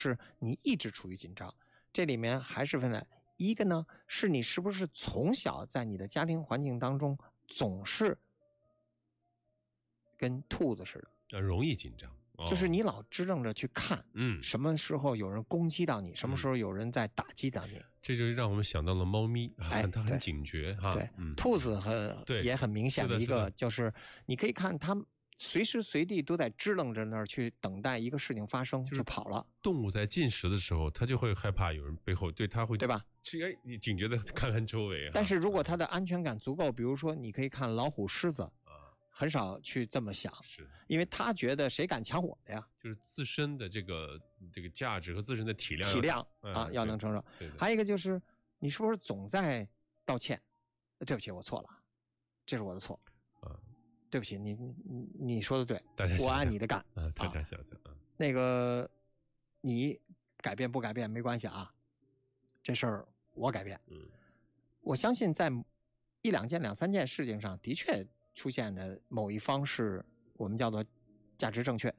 是你一直处于紧张。这里面还是分了一个呢，是你是不是从小在你的家庭环境当中总是跟兔子似的， 容易紧张， 就是你老支棱着去看，什么时候有人攻击到你，什么时候有人在打击到你， 这就让我们想到了猫咪啊，它很警觉哈。 对，兔子也很明显的一个，就是你可以看它随时随地都在支棱着那儿去等待一个事情发生，就跑了。 动物在进食的时候，它就会害怕有人背后对它会， 对吧？ 你警觉的看看周围。 但是如果它的安全感足够，比如说你可以看老虎、狮子。很少去这么想， 是因为他觉得谁敢抢我的呀？ 就是自身的这个价值和自身的体量要能承受。还有一个就是你是不是总在道歉？对不起，我错了，这是我的错。对不起，你说的对，我按你的干。 大家想想那个你改变不改变没关系啊，这事儿我改变。我相信在1、2件、2、3件事情上的确出现的某一方是我们叫做价值正确，